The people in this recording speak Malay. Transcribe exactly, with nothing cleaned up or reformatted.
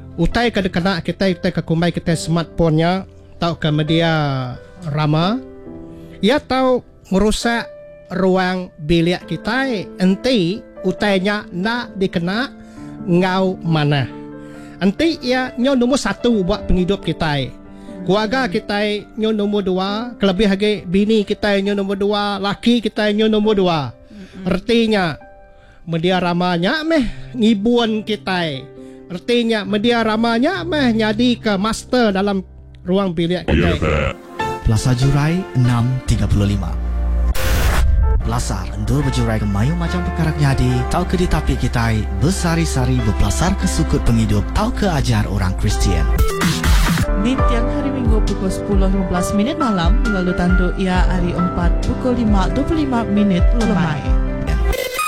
utai kadang-kadang kita utai ke kumai kita smartphone-nya tahu ke media rama, ia tahu merusak ruang bilik kita, enti utainya nak dikena ngau mana. Enti ia nyo nombor satu buat penghidup kita. Keluarga kita nyo nombor dua, kelebih lagi bini kita nyo nombor dua, laki kita nyo nombor dua. Artinya media ramanya meh ngibuan kita. Artinya media ramanya meh nyadi ke master dalam ruang bilik kita. Plaza Jurai enam tiga lima. Belasar endur berjurai ke mayu macam perkara nyadi, tau ke di tapi kita bersari-sari berpelasar ke sukut penghidup, tau ke ajar orang Kristian. Di tiang hari Minggu pukul sepuluh lima belas minit malam, lalu tandu ia hari empat pukul lima dua puluh lima minit lemai.